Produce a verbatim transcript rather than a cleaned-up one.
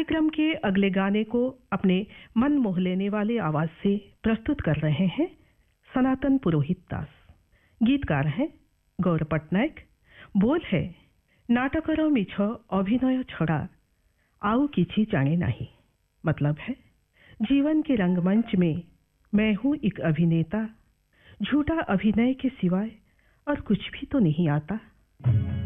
कार्यक्रम के अगले गाने को अपने मन मोह लेने वाले आवाज से प्रस्तुत कर रहे हैं सनातन पुरोहित दास। गीतकार हैं गौर पटनायक। बोल है नाटकर मिछ अभिनय छड़ा आउ किछि जाने नहीं। मतलब है जीवन के रंगमंच में मैं हूं एक अभिनेता, झूठा अभिनय के सिवाय और कुछ भी तो नहीं आता।